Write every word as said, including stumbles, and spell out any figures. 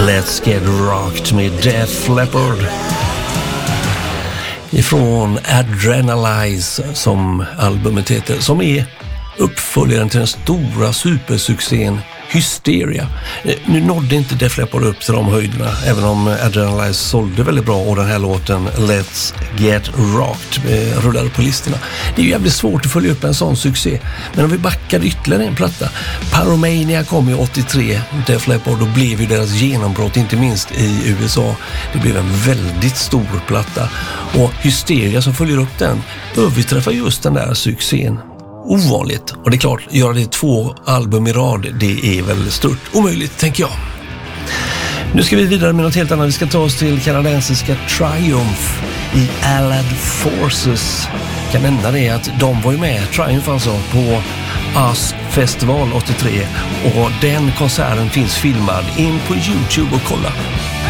Let's Get Rocked med Def Leppard. Ifrån Adrenalize som albumet heter, som är uppföljaren till den stora supersuccén Hysteria. Nu nådde inte Def Leppard upp till de höjderna, även om Adrenalize sålde väldigt bra och den här låten Let's Get Rocked rullade på listorna. Det är ju jävligt svårt att följa upp en sån succé. Men om vi backar ytterligare en platta. Pyromania kom i åttiotre, Def Leppard, och blev ju deras genombrott, inte minst i U S A. Det blev en väldigt stor platta. Och Hysteria som följer upp den överträffar just den där succén. Ovanligt. Och det är klart, göra det två album i rad, det är väl stort omöjligt, tänker jag. Nu ska vi vidare med något helt annat. Vi ska ta oss till kanadensiska Triumph i Allied Forces. Jag kan nämna det att de var ju med, Triumph alltså, på Us Festival åttiotre. Och den konserten finns filmad. In på YouTube och kolla.